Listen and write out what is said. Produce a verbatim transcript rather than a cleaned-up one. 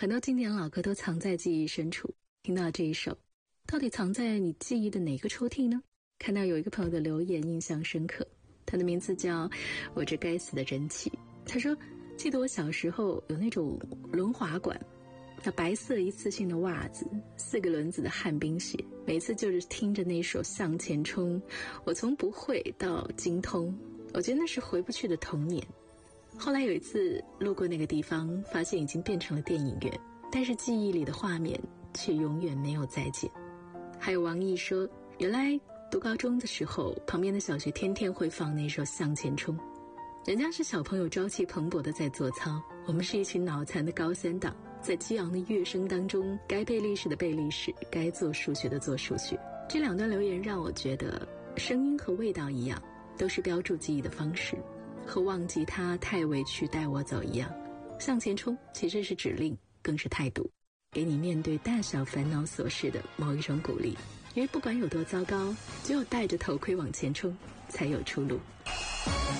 很多经典老歌都藏在记忆深处。听到这一首，到底藏在你记忆的哪个抽屉呢？看到有一个朋友的留言印象深刻，他的名字叫我这该死的人气。他说，记得我小时候有那种轮滑管，那白色一次性的袜子，四个轮子的旱冰鞋，每次就是听着那首向前冲，我从不会到精通，我觉得那是回不去的童年。后来有一次路过那个地方，发现已经变成了电影院，但是记忆里的画面却永远没有再见。还有王毅说，原来读高中的时候，旁边的小学天天会放那首向前冲，人家是小朋友朝气蓬勃的在做操，我们是一群脑残的高三党，在激昂的乐声当中，该背历史的背历史，该做数学的做数学。这两段留言让我觉得，声音和味道一样，都是标注记忆的方式，和忘记他太委屈带我走一样。向前冲其实是指令，更是态度，给你面对大小烦恼琐事的某一种鼓励。因为不管有多糟糕，只有戴着头盔往前冲，才有出路。